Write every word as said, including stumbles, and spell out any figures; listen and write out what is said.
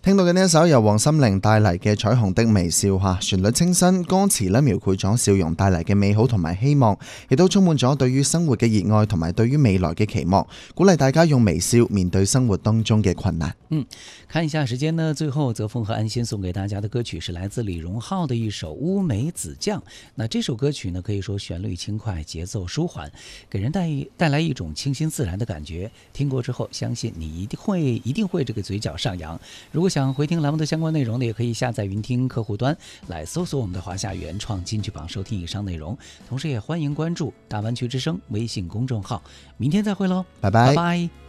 聽到嘅呢一首由黃心凌帶嚟嘅《彩虹的微笑》吓，旋律清新，歌詞咧描繪咗笑容帶嚟嘅美好同埋希望，亦都充滿咗對於生活嘅熱愛同埋對於未來嘅期望，鼓勵大家用微笑面對生活當中嘅困難。 嗯，看一下時間呢，最後澤峰和安心送給大家的歌曲是來自李榮浩的一首《烏梅子醬》。那這首歌曲呢，可以說旋律輕快，節奏舒緩，給人帶帶來一種清新自然的感覺。聽過之後，相信你一定會一定會這個嘴角上揚。如果想回聽欄目的相關內容呢，也可以下載雲聽客戶端來搜索我們的華夏原創金曲榜，收聽以上內容。同時也歡迎關注大灣區之聲微信公眾號。明天再會嘍， 拜拜。 拜拜。